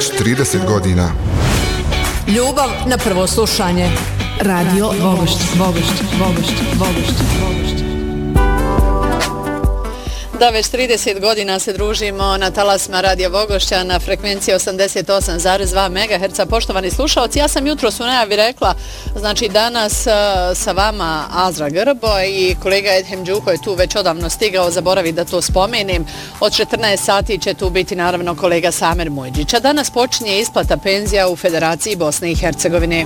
već 30 godina. Ljubav na prvo slušanje. Radio Vogošć. Da, već 30 godina se družimo na talasima Radija Vogošća na frekvenciji 88,2 MHz. Poštovani slušalci, ja sam jutros u najavi rekla, znači danas sa vama Azra Grbo i kolega Edhem Đuko je tu već odavno stigao, zaboravi da to spomenem. Od 14 sati će tu biti naravno kolega Samer Mujđić. A danas počinje isplata penzija u Federaciji Bosne i Hercegovine.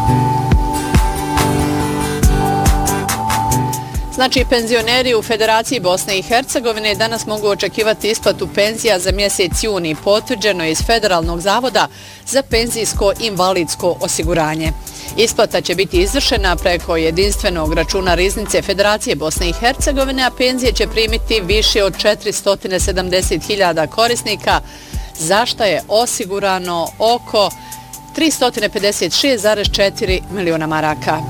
Znači, penzioneri u Federaciji Bosne i Hercegovine danas mogu očekivati isplatu penzija za mjesec juni, potvrđeno je iz Federalnog zavoda za penzijsko invalidsko osiguranje. Isplata će biti izvršena preko jedinstvenog računa riznice Federacije Bosne i Hercegovine, a penzije će primiti više od 470.000 korisnika, za što je osigurano oko 356,4 miliona maraka.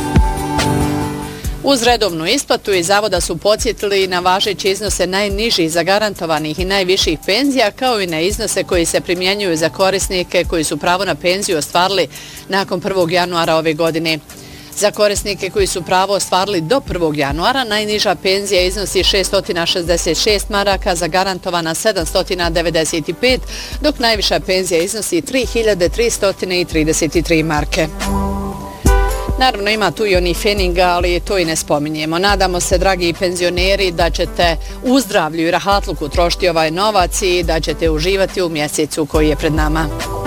Uz redovnu isplatu iz zavoda su podsjetili na važeće iznose najnižih zagarantovanih i najviših penzija, kao i na iznose koji se primjenjuju za korisnike koji su pravo na penziju ostvarili nakon 1. januara ove godine. Za korisnike koji su pravo ostvarili do 1. januara, najniža penzija iznosi 666 maraka, zagarantovana 795, dok najviša penzija iznosi 3333 marke. Naravno, ima tu i onih feninga, ali to i ne spominjemo. Nadamo se, dragi penzioneri, da ćete u zdravlju i rahatluku trošiti ovaj novac i da ćete uživati u mjesecu koji je pred nama.